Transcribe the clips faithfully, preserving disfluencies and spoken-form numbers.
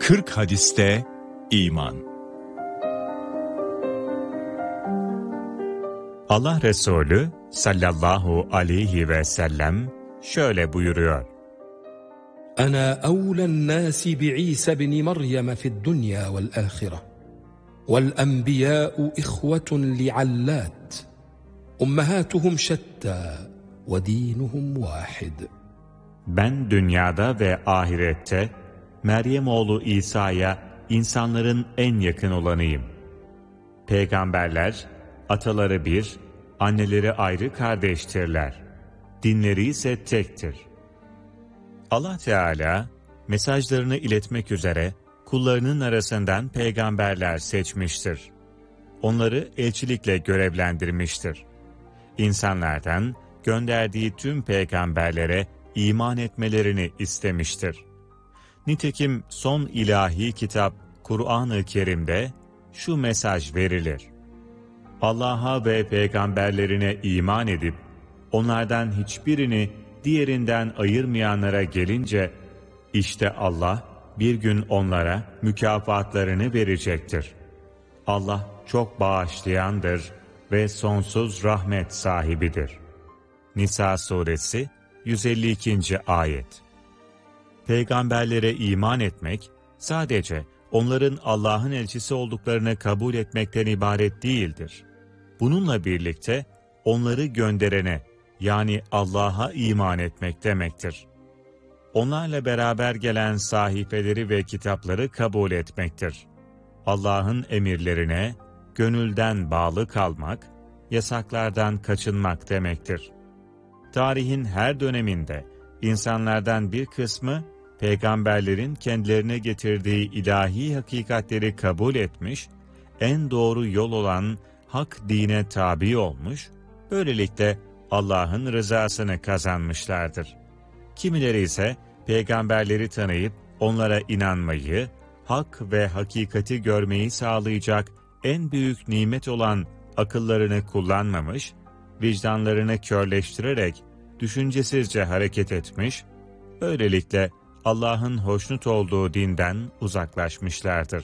kırk hadiste iman. Allah Resulü sallallahu aleyhi ve sellem şöyle buyuruyor: أنا أولى الناس بعيسى بن مريم في الدنيا والآخرة والأنبياء إخوة لعلات أمهاتهم شتى ودينهم واحد. Ben dünyada ve ahirette Meryem oğlu İsa'ya insanların en yakın olanıyım. Peygamberler, ataları bir, anneleri ayrı kardeştirler. Dinleri ise tektir. Allah Teala, mesajlarını iletmek üzere kullarının arasından peygamberler seçmiştir. Onları elçilikle görevlendirmiştir. İnsanlardan gönderdiği tüm peygamberlere iman etmelerini istemiştir. Nitekim son ilahi kitap Kur'an-ı Kerim'de şu mesaj verilir: Allah'a ve peygamberlerine iman edip onlardan hiçbirini diğerinden ayırmayanlara gelince, işte Allah bir gün onlara mükafatlarını verecektir. Allah çok bağışlayandır ve sonsuz rahmet sahibidir. Nisa suresi yüz elli ikinci ayet. Peygamberlere iman etmek, sadece onların Allah'ın elçisi olduklarını kabul etmekten ibaret değildir. Bununla birlikte onları gönderene, yani Allah'a iman etmek demektir. Onlarla beraber gelen sahifeleri ve kitapları kabul etmektir. Allah'ın emirlerine gönülden bağlı kalmak, yasaklardan kaçınmak demektir. Tarihin her döneminde insanlardan bir kısmı, peygamberlerin kendilerine getirdiği ilahi hakikatleri kabul etmiş, en doğru yol olan hak dine tabi olmuş, böylelikle Allah'ın rızasını kazanmışlardır. Kimileri ise peygamberleri tanıyıp onlara inanmayı, hak ve hakikati görmeyi sağlayacak en büyük nimet olan akıllarını kullanmamış, vicdanlarını körleştirerek düşüncesizce hareket etmiş, böylelikle Allah'ın hoşnut olduğu dinden uzaklaşmışlardır.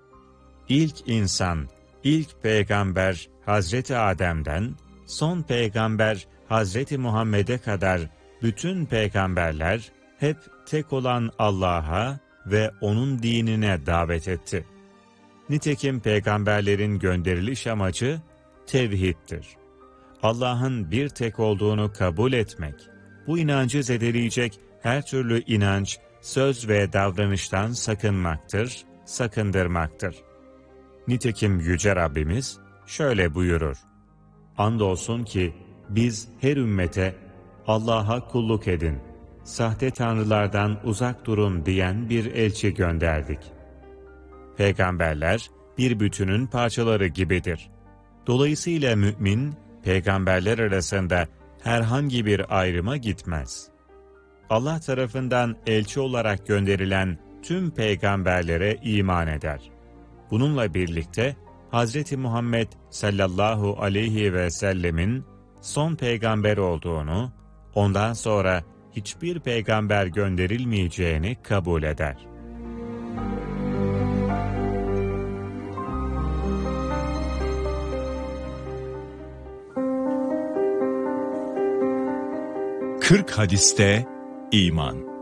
İlk insan, ilk peygamber Hazreti Adem'den, son peygamber Hazreti Muhammed'e kadar bütün peygamberler hep tek olan Allah'a ve O'nun dinine davet etti. Nitekim peygamberlerin gönderiliş amacı tevhiddir. Allah'ın bir tek olduğunu kabul etmek, bu inancı zedeleyecek her türlü inanç, söz ve davranıştan sakınmaktır, sakındırmaktır. Nitekim Yüce Rabbimiz şöyle buyurur: Andolsun ki biz her ümmete Allah'a kulluk edin, sahte tanrılardan uzak durun diyen bir elçi gönderdik. Peygamberler bir bütünün parçaları gibidir. Dolayısıyla mümin, peygamberler arasında herhangi bir ayrıma gitmez. Allah tarafından elçi olarak gönderilen tüm peygamberlere iman eder. Bununla birlikte Hazreti Muhammed sallallahu aleyhi ve sellemin son peygamber olduğunu, ondan sonra hiçbir peygamber gönderilmeyeceğini kabul eder. kırk hadiste iman.